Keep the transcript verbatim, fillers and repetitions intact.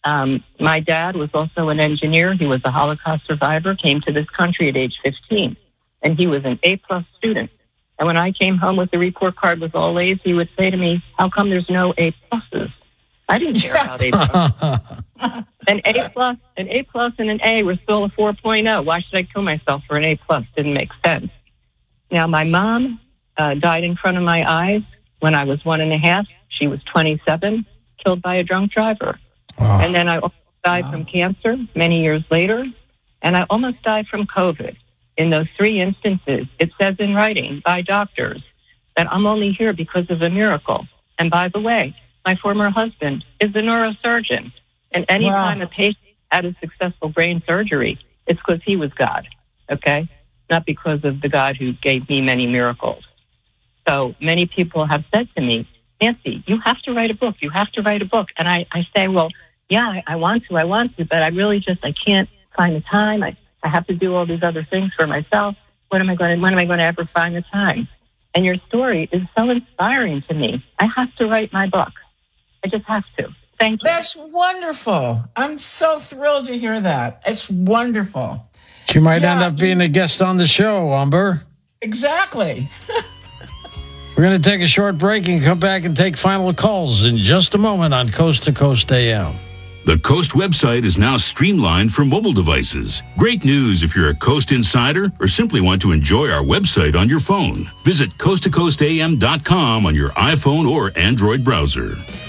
Um, my dad was also an engineer. He was a Holocaust survivor, came to this country at age fifteen, and he was an A-plus student. And when I came home with the report card with all A's, he would say to me, how come there's no A-pluses? I didn't care about A-plus. An A-plus, an A-plus and an A were still a four point oh. Why should I kill myself for an A-plus? Didn't make sense. Now, my mom uh, died in front of my eyes when I was one and a half. She was twenty-seven, killed by a drunk driver. Oh. And then I almost died wow. from cancer many years later, and I almost died from COVID. In those three instances, it says in writing by doctors that I'm only here because of a miracle. And by the way, my former husband is a neurosurgeon. And anytime wow. a patient had a successful brain surgery, it's because he was God, okay? Not because of the God who gave me many miracles. So many people have said to me, Nancy, you have to write a book. You have to write a book. And I, I say, well, yeah, I, I want to. I want to. But I really just, I can't find the time. I, I have to do all these other things for myself. What am I going to, when am I going to ever find the time? And your story is so inspiring to me. I have to write my book. I just have to. Thank you. That's wonderful. I'm so thrilled to hear that. It's wonderful. She might yeah, end up being a guest on the show, Umber. Exactly. We're going to take a short break and come back and take final calls in just a moment on Coast to Coast A M. The Coast website is now streamlined for mobile devices. Great news if you're a Coast insider or simply want to enjoy our website on your phone. Visit coast to coast a m dot com on your iPhone or Android browser.